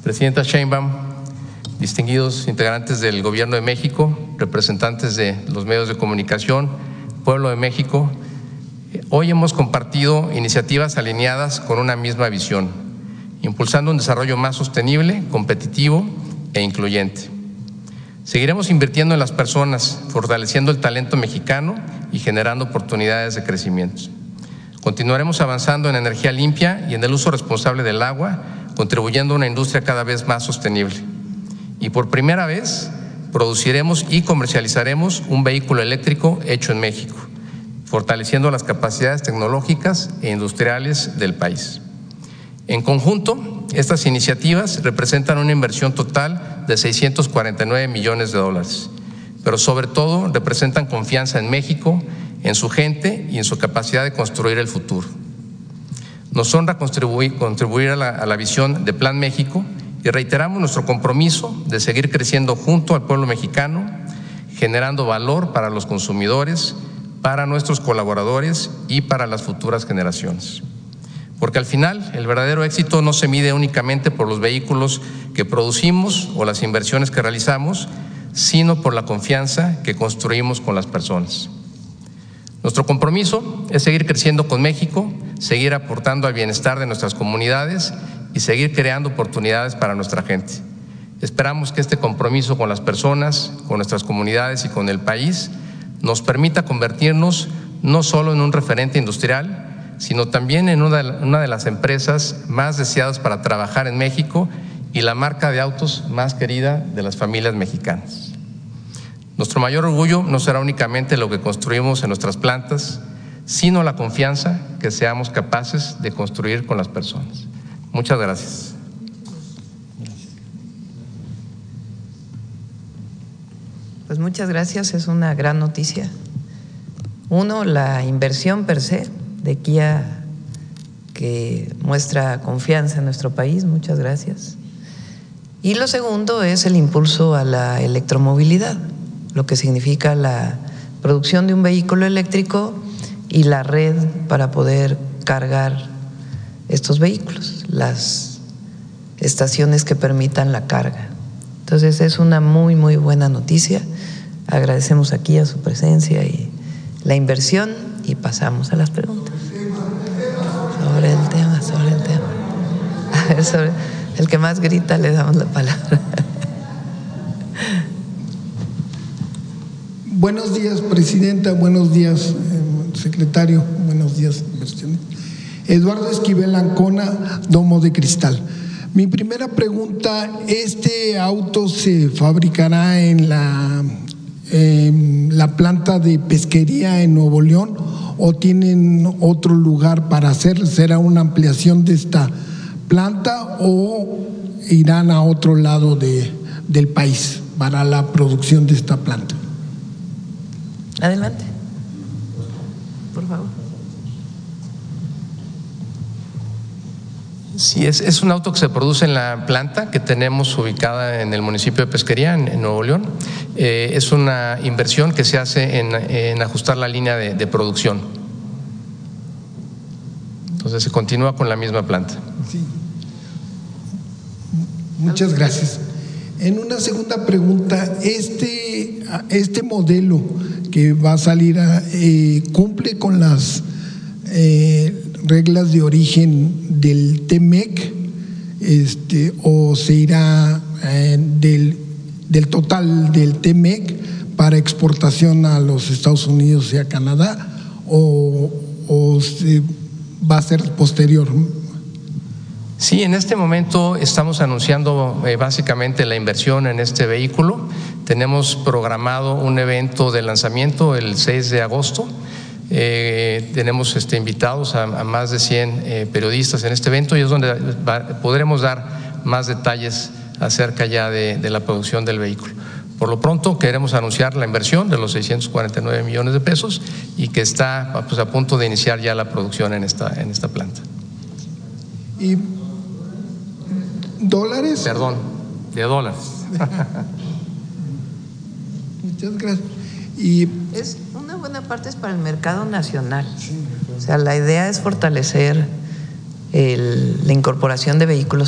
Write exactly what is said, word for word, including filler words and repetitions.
Presidenta Sheinbaum, distinguidos integrantes del Gobierno de México, representantes de los medios de comunicación, pueblo de México, hoy hemos compartido iniciativas alineadas con una misma visión, impulsando un desarrollo más sostenible, competitivo e incluyente. Seguiremos invirtiendo en las personas, fortaleciendo el talento mexicano y generando oportunidades de crecimiento. Continuaremos avanzando en energía limpia y en el uso responsable del agua, contribuyendo a una industria cada vez más sostenible. Y por primera vez produciremos y comercializaremos un vehículo eléctrico hecho en México, fortaleciendo las capacidades tecnológicas e industriales del país. En conjunto, estas iniciativas representan una inversión total de seiscientos cuarenta y nueve millones de dólares, pero sobre todo representan confianza en México, en su gente y en su capacidad de construir el futuro. Nos honra contribuir, contribuir a, la, a la visión de Plan México y reiteramos nuestro compromiso de seguir creciendo junto al pueblo mexicano, generando valor para los consumidores, para nuestros colaboradores y para las futuras generaciones. Porque al final el verdadero éxito no se mide únicamente por los vehículos que producimos o las inversiones que realizamos, sino por la confianza que construimos con las personas. Nuestro compromiso es seguir creciendo con México, seguir aportando al bienestar de nuestras comunidades y seguir creando oportunidades para nuestra gente. Esperamos que este compromiso con las personas, con nuestras comunidades y con el país nos permita convertirnos no solo en un referente industrial, sino también en una de, una de las empresas más deseadas para trabajar en México y la marca de autos más querida de las familias mexicanas. Nuestro mayor orgullo no será únicamente lo que construimos en nuestras plantas, sino la confianza que seamos capaces de construir con las personas. Muchas gracias. Pues muchas gracias, es una gran noticia. Uno, la inversión per se de Kia, que muestra confianza en nuestro país, muchas gracias. Y lo segundo es el impulso a la electromovilidad, lo que significa la producción de un vehículo eléctrico y la red para poder cargar estos vehículos, las estaciones que permitan la carga. Entonces es una muy, muy buena noticia. Agradecemos aquí a su presencia y la inversión y pasamos a las preguntas. Sobre el tema, sobre el tema. A ver, sobre el que más grita le damos la palabra. Buenos días, presidenta. Buenos días, eh, secretario. Buenos días, inversiones. Eduardo Esquivel Ancona, Domo de Cristal. Mi primera pregunta, ¿este auto se fabricará en la, en la planta de pesquería en Nuevo León o tienen otro lugar para hacer? ¿Será una ampliación de esta planta o irán a otro lado de, del país para la producción de esta planta? Adelante, por favor. Sí, es, es un auto que se produce en la planta que tenemos ubicada en el municipio de Pesquería, en, en Nuevo León. Eh, es una inversión que se hace en, en ajustar la línea de, de producción. Entonces se continúa con la misma planta. Sí. Muchas gracias. En una segunda pregunta, este, este modelo que va a salir eh, cumple con las eh, reglas de origen del T M E C, este, o se irá eh, del, del total del T M E C para exportación a los Estados Unidos y a Canadá, o, o se va a ser posterior. Sí, en este momento estamos anunciando eh, básicamente la inversión en este vehículo. Tenemos programado un evento de lanzamiento el seis de agosto. Eh, tenemos este, invitados a, a más de cien eh, periodistas en este evento y es donde va, podremos dar más detalles acerca ya de, de la producción del vehículo. Por lo pronto queremos anunciar la inversión de los seiscientos cuarenta y nueve millones de pesos y que está pues, a punto de iniciar ya la producción en esta, en esta planta. Y ¿dólares? Perdón, de dólares. Muchas gracias. Y es una buena parte es para el mercado nacional. O sea, la idea es fortalecer el, la incorporación de vehículos